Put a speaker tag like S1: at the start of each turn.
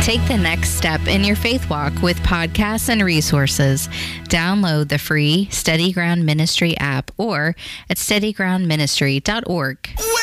S1: Take the next step in your faith walk with podcasts and resources. Download the free Steady Ground Ministry app or at steadygroundministry.org.